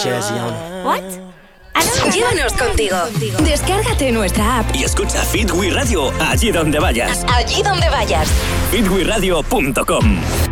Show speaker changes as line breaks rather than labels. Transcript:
Jersey on.
What?
Llévanos contigo. Descárgate nuestra app
y escucha Fit We Radio allí donde vayas.
Allí donde vayas.
fitwiradio.com